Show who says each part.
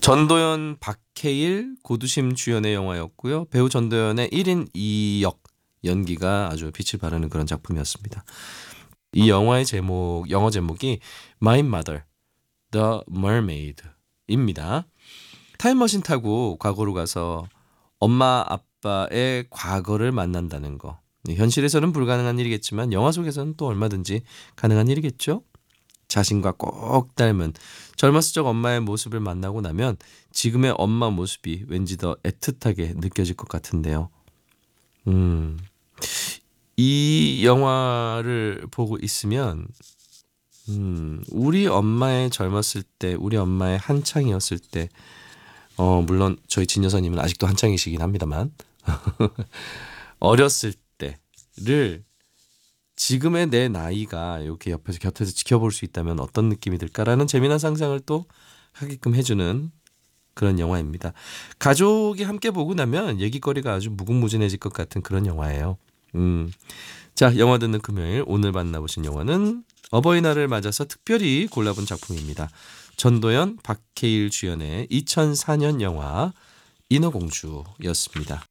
Speaker 1: 전도연, 박해일, 고두심 주연의 영화였고요. 배우 전도연의 1인 2역 연기가 아주 빛을 발하는 그런 작품이었습니다. 이 영화의 영어 제목이 My Mother, The Mermaid입니다. 타임머신 타고 과거로 가서 엄마 아빠의 과거를 만난다는 거. 현실에서는 불가능한 일이겠지만 영화 속에서는 또 얼마든지 가능한 일이겠죠. 자신과 꼭 닮은 젊었을 적 엄마의 모습을 만나고 나면 지금의 엄마 모습이 왠지 더 애틋하게 느껴질 것 같은데요. 이 영화를 보고 있으면 우리 엄마의 젊었을 때, 우리 엄마의 한창이었을 때, 물론 저희 진 여사님은 아직도 한창이시긴 합니다만 어렸을 때를 지금의 내 나이가 이렇게 곁에서 지켜볼 수 있다면 어떤 느낌이 들까라는 재미난 상상을 또 하게끔 해주는 그런 영화입니다. 가족이 함께 보고 나면 얘기거리가 아주 무궁무진해질 것 같은 그런 영화예요. 자, 영화 듣는 금요일 오늘 만나보신 영화는 어버이날을 맞아서 특별히 골라본 작품입니다. 전도연, 박해일 주연의 2004년 영화 인어공주였습니다.